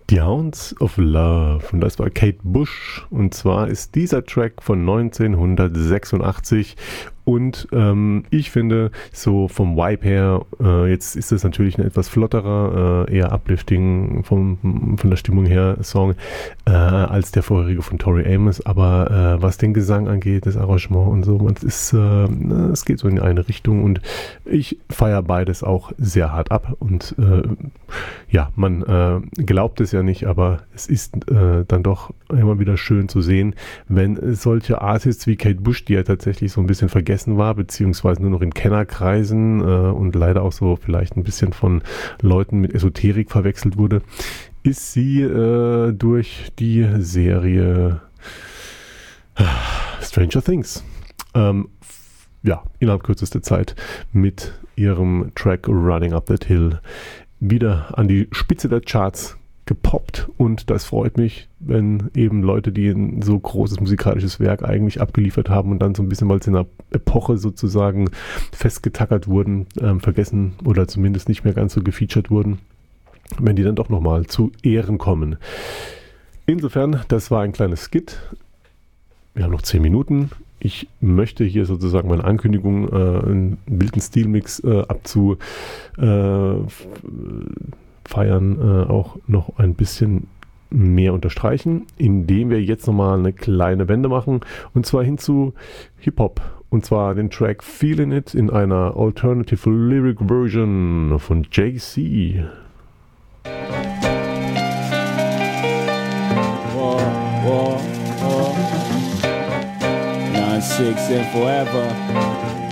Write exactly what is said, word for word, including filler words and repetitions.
Die Hounds of Love, und das war Kate Bush, und zwar ist dieser Track von neunzehnhundertsechsundachtzig. Und ähm, ich finde, so vom Vibe her, äh, jetzt ist es natürlich ein etwas flotterer, äh, eher uplifting vom, von der Stimmung her Song, äh, als der vorherige von Tori Amos. Aber äh, was den Gesang angeht, das Arrangement und so, es ist, äh, es geht so in eine Richtung, und ich feiere beides auch sehr hart ab. Und äh, ja, man äh, glaubt es ja nicht, aber es ist äh, dann doch immer wieder schön zu sehen, wenn solche Artists wie Kate Bush, die ja tatsächlich so ein bisschen vergessen war, beziehungsweise nur noch in Kennerkreisen äh, und leider auch so vielleicht ein bisschen von Leuten mit Esoterik verwechselt wurde, ist sie äh, durch die Serie Stranger Things ähm, f- ja, innerhalb kürzester Zeit mit ihrem Track Running Up That Hill wieder an die Spitze der Charts gepoppt, und das freut mich, wenn eben Leute, die ein so großes musikalisches Werk eigentlich abgeliefert haben und dann so ein bisschen, weil sie in einer Epoche sozusagen festgetackert wurden, ähm, vergessen oder zumindest nicht mehr ganz so gefeatured wurden, wenn die dann doch nochmal zu Ehren kommen. Insofern, das war ein kleines Skit. Wir haben noch zehn Minuten. Ich möchte hier sozusagen meine Ankündigung, äh, einen wilden Stilmix äh, abzu äh, feiern, äh, auch noch ein bisschen mehr unterstreichen, indem wir jetzt nochmal eine kleine Wende machen, und zwar hin zu Hip-Hop, und zwar den Track Feelin' It in einer Alternative Lyric Version von Jay-Z. War, war, war. nine six and forever.